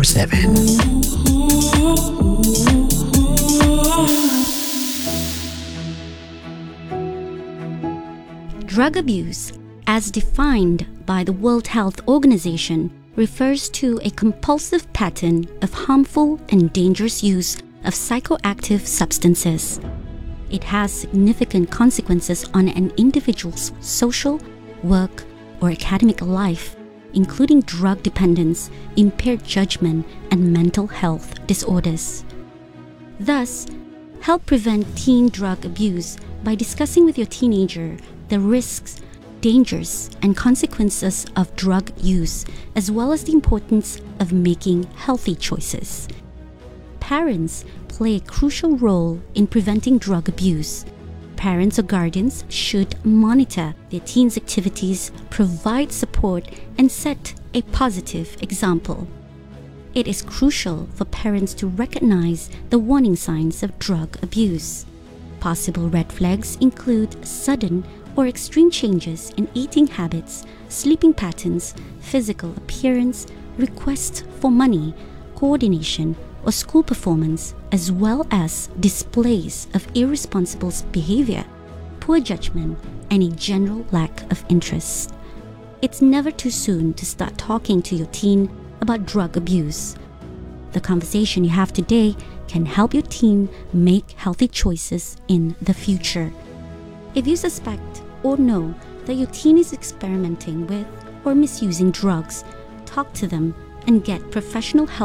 24/7. Drug abuse, as defined by the World Health Organization, refers to a compulsive pattern of harmful and dangerous use of psychoactive substances. It has significant consequences on an individual's social, work, or academic life, including drug dependence, impaired judgment, and mental health disorders. Thus, help prevent teen drug abuse by discussing with your teenager the risks, dangers, and consequences of drug use, as well as the importance of making healthy choices. Parents play a crucial role in preventing drug abuse. Parents or guardians should monitor their teens' activities, provide support, and set a positive example. It is crucial for parents to recognize the warning signs of drug abuse. Possible red flags include sudden or extreme changes in eating habits, sleeping patterns, physical appearance, requests for money, coordination, or school performance, as well as displays of irresponsible behavior, poor judgment, and a general lack of interest. It's never too soon to start talking to your teen about drug abuse. The conversation you have today can help your teen make healthy choices in the future. If you suspect or know that your teen is experimenting with or misusing drugs, talk to them and get professional help